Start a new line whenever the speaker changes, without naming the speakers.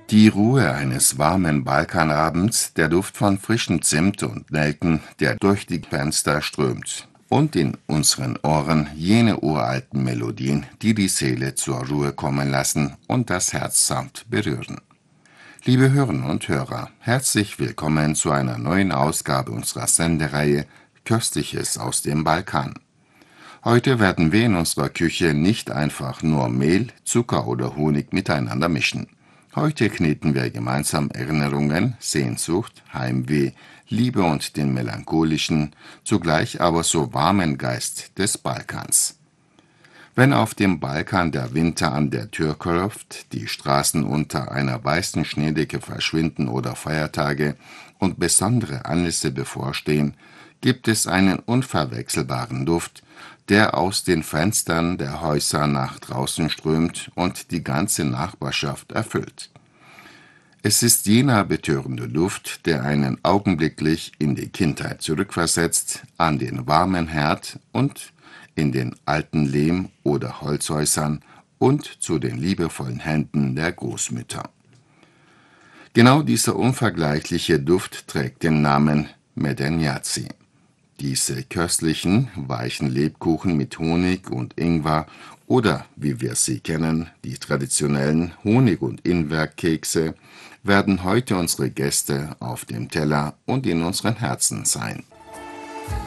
Die Ruhe eines warmen Balkanabends, der Duft von frischem Zimt und Nelken, der durch die Fenster strömt. Und in unseren Ohren jene uralten Melodien, die die Seele zur Ruhe kommen lassen und das Herz sanft berühren. Liebe Hörerinnen und Hörer, herzlich willkommen zu einer neuen Ausgabe unserer Sendereihe Köstliches aus dem Balkan. Heute werden wir in unserer Küche nicht einfach nur Mehl, Zucker oder Honig miteinander mischen. Heute kneten wir gemeinsam Erinnerungen, Sehnsucht, Heimweh, Liebe und den melancholischen, zugleich aber so warmen Geist des Balkans. Wenn auf dem Balkan der Winter an der Tür klopft, die Straßen unter einer weißen Schneedecke verschwinden oder Feiertage und besondere Anlässe bevorstehen, gibt es einen unverwechselbaren Duft, der aus den Fenstern der Häuser nach draußen strömt und die ganze Nachbarschaft erfüllt. Es ist jener betörende Duft, der einen augenblicklich in die Kindheit zurückversetzt, an den warmen Herd und in den alten Lehm- oder Holzhäusern und zu den liebevollen Händen der Großmütter. Genau dieser unvergleichliche Duft trägt den Namen Medenyazi. Diese köstlichen, weichen Lebkuchen mit Honig und Ingwer oder, wie wir sie kennen, die traditionellen Honig- und Ingwerkekse, werden heute unsere Gäste auf dem Teller und in unseren Herzen sein.